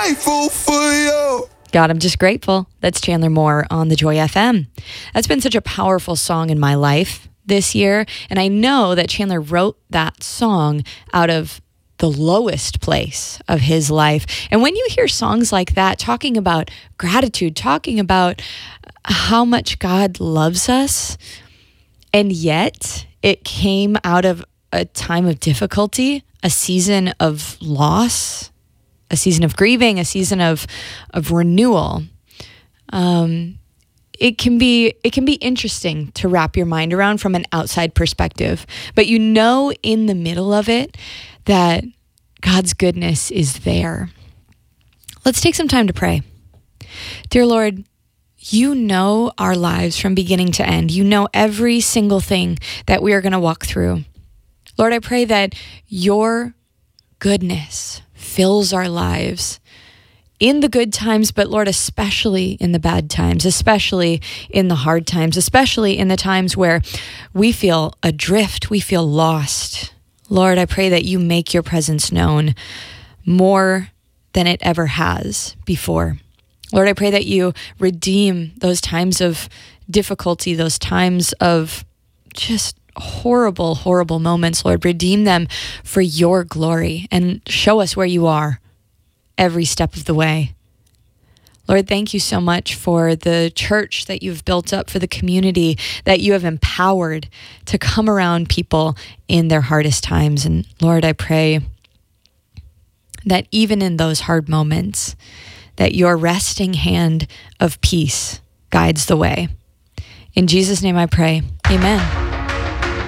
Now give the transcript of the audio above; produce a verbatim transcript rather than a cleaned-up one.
grateful for you. God, I'm just grateful. That's Chandler Moore on the Joy F M. That's been such a powerful song in my life this year. And I know that Chandler wrote that song out of the lowest place of his life. And when you hear songs like that, talking about gratitude, talking about how much God loves us, and yet it came out of a time of difficulty, a season of loss, a season of grieving, a season of of renewal. Um, it can be it can be interesting to wrap your mind around from an outside perspective, but you know in the middle of it that God's goodness is there. Let's take some time to pray. Dear Lord, you know our lives from beginning to end. You know every single thing that we are going to walk through. Lord, I pray that your goodness fills our lives in the good times, but Lord, especially in the bad times, especially in the hard times, especially in the times where we feel adrift, we feel lost. Lord, I pray that you make your presence known more than it ever has before. Lord, I pray that you redeem those times of difficulty, those times of just horrible, horrible moments. Lord, redeem them for your glory and show us where you are every step of the way. Lord, thank you so much for the church that you've built up, for the community that you have empowered to come around people in their hardest times. And Lord, I pray that even in those hard moments, that your resting hand of peace guides the way. In Jesus' name I pray, amen.